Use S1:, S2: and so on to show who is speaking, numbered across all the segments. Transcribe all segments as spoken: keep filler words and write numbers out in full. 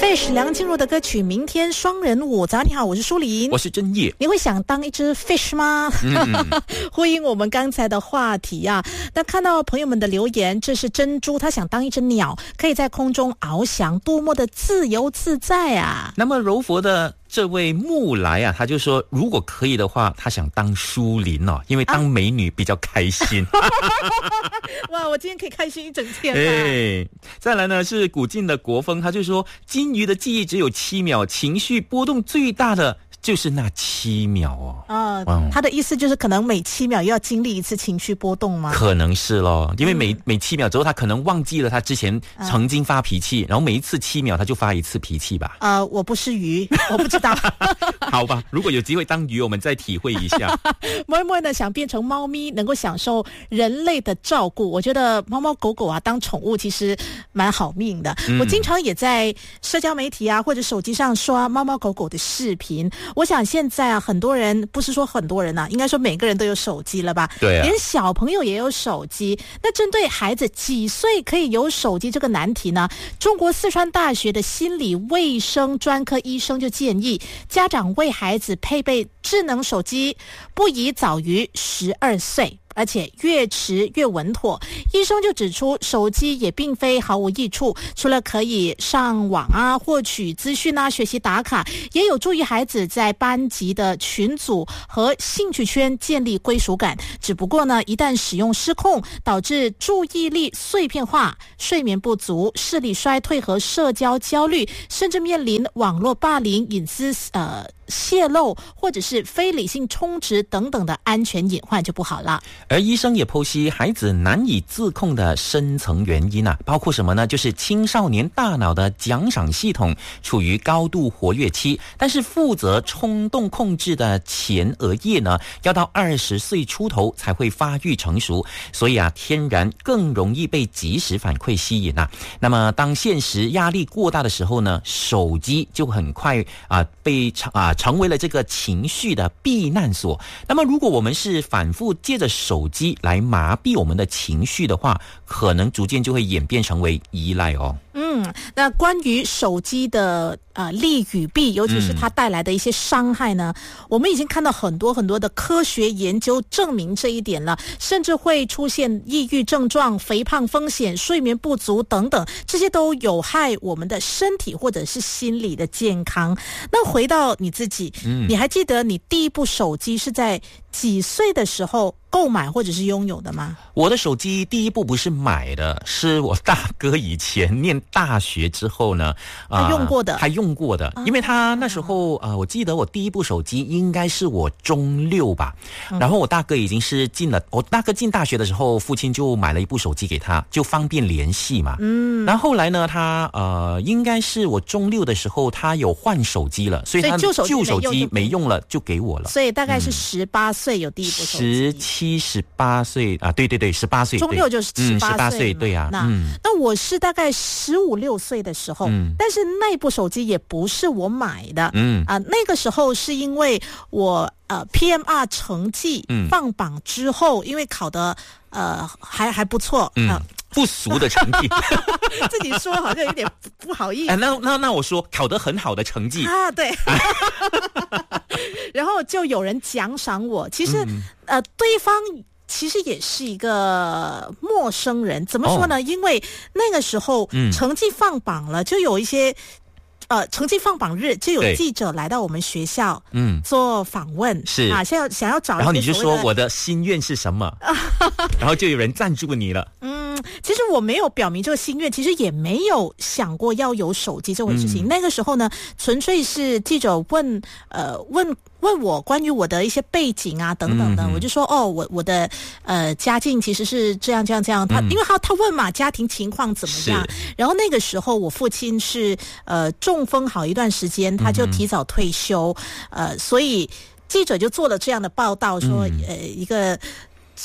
S1: Fish 梁静茹的歌曲《明天双人舞》。早上你好，我是舒琳，
S2: 我是真叶。
S1: 你会想当一只 fish 吗？嗯、呼应我们刚才的话题啊。那看到朋友们的留言，这是珍珠，他想当一只鸟，可以在空中翱翔，多么的自由自在啊。
S2: 那么柔佛的这位木来啊，他就说如果可以的话，他想当舒琳哦，因为当美女比较开心。啊、
S1: 哇，我今天可以开心一整天啊。
S2: 哎，再来呢是古晋的国风，他就说金鱼的记忆只有七秒，情绪波动最大的就是那七秒哦。
S1: 啊、呃，他的意思就是可能每七秒又要经历一次情绪波动吗？
S2: 可能是咯，因为每、嗯、每七秒之后，他可能忘记了他之前曾经发脾气，呃、然后每一次七秒他就发一次脾气吧。
S1: 呃，我不是鱼，我不知道。
S2: 好吧，如果有机会当鱼，我们再体会一下。
S1: 默默呢想变成猫咪，能够享受人类的照顾。我觉得猫猫狗狗啊当宠物其实蛮好命的。嗯、我经常也在社交媒体啊或者手机上刷猫猫狗狗的视频。我想现在啊，很多人不是说很多人啊，应该说每个人都有手机了吧？
S2: 对啊，
S1: 连小朋友也有手机。那针对孩子几岁可以有手机这个难题呢？中国四川大学的心理卫生专科医生就建议家长为孩子配备智能手机，不宜早于十二岁。而且越迟越稳妥。医生就指出，手机也并非毫无益处，除了可以上网啊、获取资讯啊、学习打卡，也有助于孩子在班级的群组和兴趣圈建立归属感。只不过呢，一旦使用失控，导致注意力碎片化、睡眠不足、视力衰退和社交焦虑，甚至面临网络霸凌、隐私呃泄露或者是非理性充值等等的安全隐患就不好了。
S2: 而医生也剖析孩子难以自控的深层原因啊，包括什么呢？就是青少年大脑的奖赏系统处于高度活跃期，但是负责冲动控制的前额叶呢，要到二十岁出头才会发育成熟，所以啊，天然更容易被即时反馈吸引啊。那么当现实压力过大的时候呢，手机就很快啊被啊成为了这个情绪的避难所。那么如果我们是反复借着手机来麻痹我们的情绪的话，可能逐渐就会演变成为依赖哦。
S1: 嗯，那关于手机的呃利与弊，尤其是它带来的一些伤害呢、嗯、我们已经看到很多很多的科学研究证明这一点了，甚至会出现抑郁症状、肥胖风险、睡眠不足等等，这些都有害我们的身体或者是心理的健康。那回到你自己、嗯、你还记得你第一部手机是在几岁的时候购买或者是拥有的吗？
S2: 我的手机第一部不是买的，是我大哥以前念大学之后呢，
S1: 呃、他用过的，
S2: 他用过的，因为他那时候呃，我记得我第一部手机应该是我中六吧，嗯、然后我大哥已经是进了，我大哥进大学的时候，父亲就买了一部手机给他，就方便联系嘛。嗯，然后后来呢，他呃，应该是我中六的时候，他有换手机了，所以他旧手机没用了，就给我了。
S1: 所以大概是十八岁有第一部手机。
S2: 十七、十八岁啊，对对对，十八岁，
S1: 中六就是十八岁，
S2: 对呀、啊。
S1: 那、嗯、那我是大概十五六岁的时候、嗯，但是那部手机也不是我买的，嗯啊、呃，那个时候是因为我呃 P M R 成绩放榜之后，嗯、因为考的呃还还不错，嗯。呃
S2: 不俗的成绩，
S1: 自己说好像有点不好意思。
S2: 哎、那那那我说考得很好的成绩
S1: 啊，对。然后就有人奖赏我，其实、嗯、呃，对方其实也是一个陌生人。怎么说呢？哦、因为那个时候、嗯、成绩放榜了，就有一些。呃，成绩放榜日就有记者来到我们学校，嗯，做访问，
S2: 是
S1: 啊，想要想要找一些，
S2: 然后你就说我的心愿是什么，然后就有人赞助你了。
S1: 嗯，其实我没有表明这个心愿，其实也没有想过要有手机这回事情。嗯、那个时候呢，纯粹是记者问，呃，问。问我关于我的一些背景啊等等的，嗯、我就说哦，我我的呃家境其实是这样这样这样。他、嗯、因为他他问嘛，家庭情况怎么样？然后那个时候我父亲是呃中风好一段时间，他就提早退休，嗯、呃，所以记者就做了这样的报道，说、嗯、呃一个。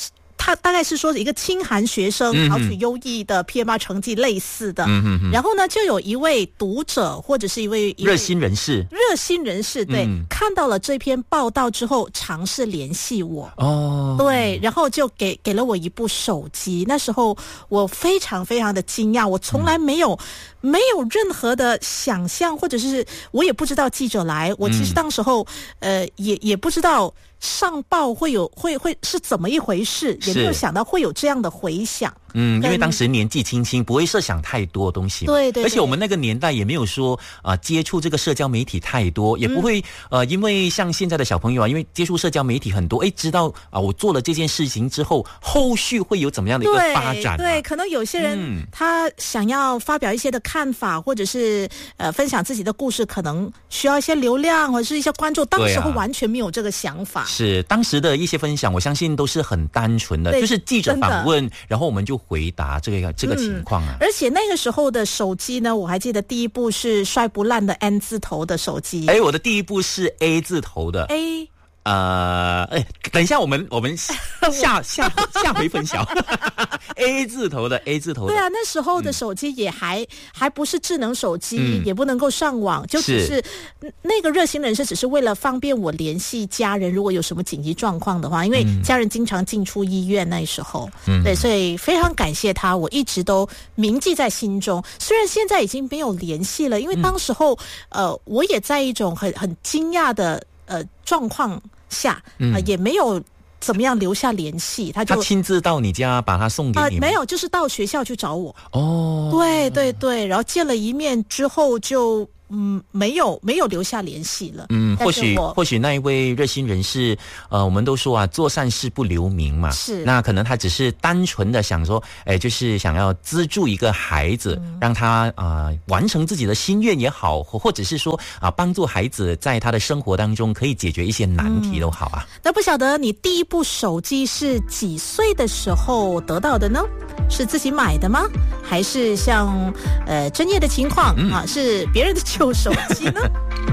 S1: 他大概是说一个清寒学生考取优异的 P M 二 成绩类似的，嗯嗯，然后呢，就有一位读者或者是一位
S2: 热心人士，
S1: 热心人士对、嗯、看到了这篇报道之后，尝试联系我哦，对，然后就给给了我一部手机。那时候我非常非常的惊讶，我从来没有、嗯、没有任何的想象，或者是我也不知道记者来，我其实当时候、嗯、呃也也不知道上报会有会会是怎么一回事，也没有想到会有这样的回响。
S2: 嗯，因为当时年纪轻轻，不会设想太多东西。
S1: 对 对, 对，
S2: 而且我们那个年代也没有说啊、呃、接触这个社交媒体太多，也不会、嗯、呃因为像现在的小朋友啊，因为接触社交媒体很多，哎，知道啊、呃、我做了这件事情之后，后续会有怎么样的一个发展、啊？
S1: 对，对，可能有些人、嗯、他想要发表一些的看法，或者是呃分享自己的故事，可能需要一些流量或者是一些关注，当时候完全没有这个想法。
S2: 是当时的一些分享，我相信都是很单纯的，就是记者访问，然后我们就回答这个这个情况啊、
S1: 嗯。而且那个时候的手机呢，我还记得第一部是摔不烂的 N 字头的手机。
S2: 哎，我的第一部是 A 字头的
S1: A。
S2: 呃，哎，等一下，我们我们下下下回分享A 字头的 A 字头的。
S1: 对啊，那时候的手机也还、嗯、还不是智能手机、嗯，也不能够上网，就只是那个热心人士只是为了方便我联系家人，如果有什么紧急状况的话，因为家人经常进出医院那时候，嗯，对，所以非常感谢他，我一直都铭记在心中。虽然现在已经没有联系了，因为当时候、嗯、呃，我也在一种很很惊讶的呃状况下、呃嗯、也没有怎么样留下联系，他就
S2: 他亲自到你家把他送给你、呃、
S1: 没有，就是到学校去找我。
S2: 哦，
S1: 对对对，然后见了一面之后就嗯，没有没有留下联系了。
S2: 嗯，或许或许那一位热心人士，呃，我们都说啊，做善事不留名嘛。
S1: 是，
S2: 那可能他只是单纯的想说，哎，就是想要资助一个孩子，嗯、让他啊、呃、完成自己的心愿也好，或或者是说啊、呃、帮助孩子在他的生活当中可以解决一些难题都好啊。
S1: 嗯、那不晓得你第一部手机是几岁的时候得到的呢？是自己买的吗？还是像呃真叶的情况、嗯、啊，是别人的旧手机呢？